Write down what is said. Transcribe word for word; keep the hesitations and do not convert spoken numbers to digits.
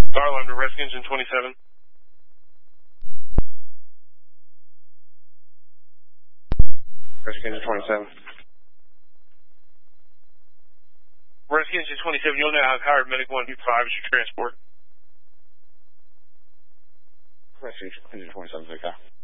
Fire alarm to Rescue Engine twenty-seven. Rescue Engine twenty-seven. Rescue Engine twenty-seven, you'll now have Howard Medic one two five as your transport. Rescue Engine twenty-seven, okay.